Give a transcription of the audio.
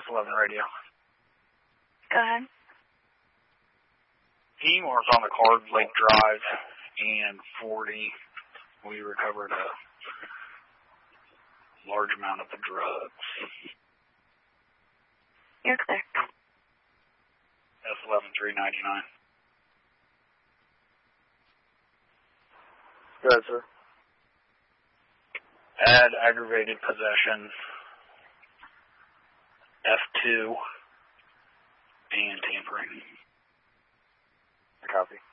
S11 radio. Go ahead. Teamwork on the Card Lake Drive and 40. We recovered a large amount of the drugs. You're clear. S11 399. Go ahead, sir. Add aggravated possession, F2, and tampering. Copy.